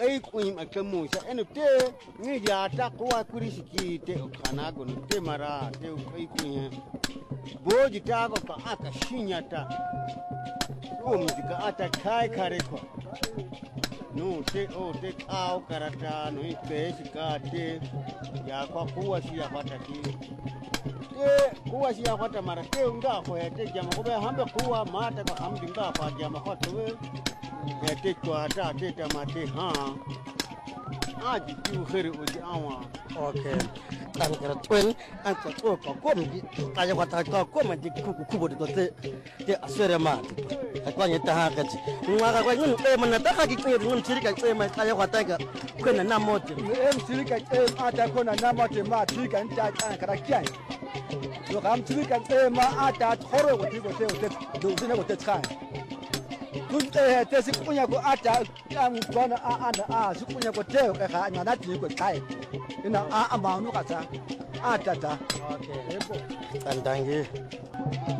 ai kuin akamu sa enu te ni ya ta kwa kurishiki te kanago ni te mara te ai kuin boji ta go ka aka shinyata o muzika ata kai kare ko no te o te au karata no te sikate ya kwa kuwa si ya pata ki kuwa si ya pata mara te unga ko te jama ko be hambe kuwa mata ko hambi nga pa jama ko to te ko ata te tamate ha aji tu khere o ji awa okay kan kara twen an ko ko mi kaya wata ko ma di ku de te asere ma kwa nyeta ha kati ngaka kwa ngun manataka ki ngun shirika kaya wata ka kwena na moto shirika ata kona na moto ma shirika nta kara kiai yo kam shirika ma ata thoro ko te do zina ko te tkhai kun te sikunya ko ata am kona ana sikunya ko te ka ha na ti ko kai ina ama nu ka sa ata ta okay tandangi